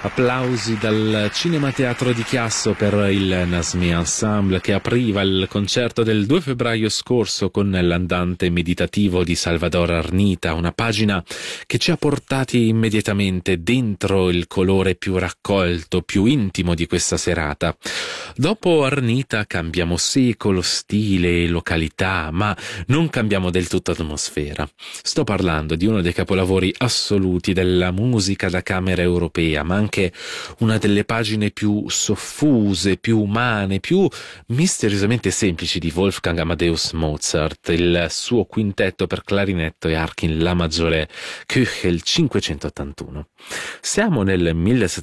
Applausi dal Cinema Teatro di Chiasso per il Nasmé Ensemble, che apriva il concerto del 2 febbraio scorso con l'andante meditativo di Salvador Arnita, una pagina che ci ha portati immediatamente dentro il colore più raccolto, più intimo di questa serata. Dopo Arnita cambiamo secolo, stile, località, ma non cambiamo del tutto atmosfera. Sto parlando di uno dei capolavori assoluti della musica da camera europea, ma anche una delle pagine più soffuse, più umane, più misteriosamente semplici di Wolfgang Amadeus Mozart, il suo quintetto per clarinetto e archi in La maggiore Köchel 581. Siamo nel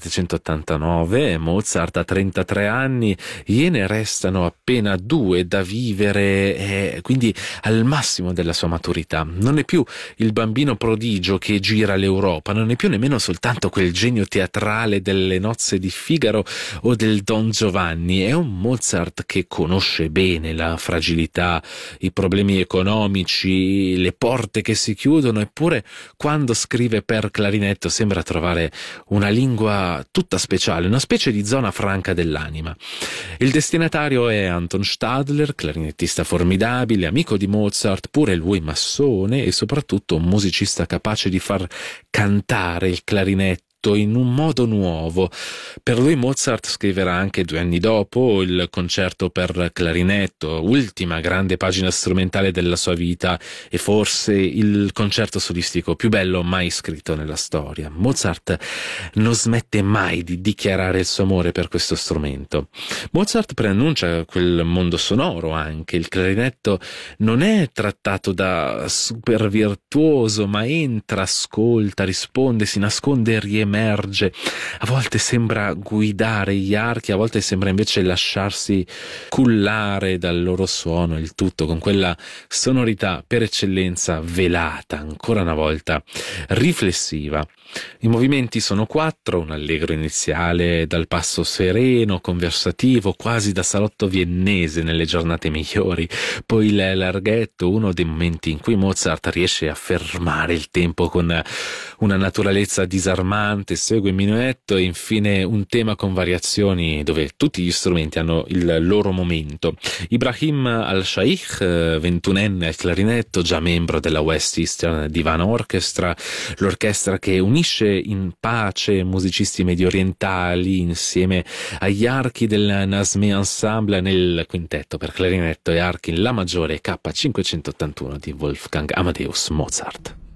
1789, Mozart ha 33 anni, gliene restano appena 2 da vivere, quindi al massimo della sua maturità. Non è più il bambino prodigio che gira l'Europa, non è più nemmeno soltanto quel genio teatrale delle nozze di Figaro o del Don Giovanni. È un Mozart che conosce bene la fragilità, i problemi economici, le porte che si chiudono, eppure quando scrive per clarinetto sembra trovare una lingua tutta speciale, una specie di zona franca dell'anima. Il destinatario è Anton Stadler, clarinettista formidabile, amico di Mozart, pure lui massone e soprattutto un musicista capace di far cantare il clarinetto in un modo nuovo. Per lui Mozart scriverà anche 2 anni dopo il concerto per clarinetto, ultima grande pagina strumentale della sua vita e forse il concerto solistico più bello mai scritto nella storia. Mozart non smette mai di dichiarare il suo amore per questo strumento. Mozart preannuncia quel mondo sonoro anche. Il clarinetto non è trattato da super virtuoso, ma entra, ascolta, risponde, si nasconde e riemerge. A volte sembra guidare gli archi, a volte sembra invece lasciarsi cullare dal loro suono, il tutto con quella sonorità per eccellenza velata, ancora una volta riflessiva. I movimenti sono 4, un allegro iniziale dal passo sereno, conversativo, quasi da salotto viennese nelle giornate migliori, poi il larghetto, uno dei momenti in cui Mozart riesce a fermare il tempo con una naturalezza disarmante, segue il minuetto e infine un tema con variazioni dove tutti gli strumenti hanno il loro momento. Ibrahim Al-Shaikh, 21enne al clarinetto, già membro della West Eastern Divan Orchestra, l'orchestra che unisce in pace musicisti mediorientali insieme agli archi del Nasmé Ensemble nel quintetto per clarinetto e archi in La maggiore K581 di Wolfgang Amadeus Mozart.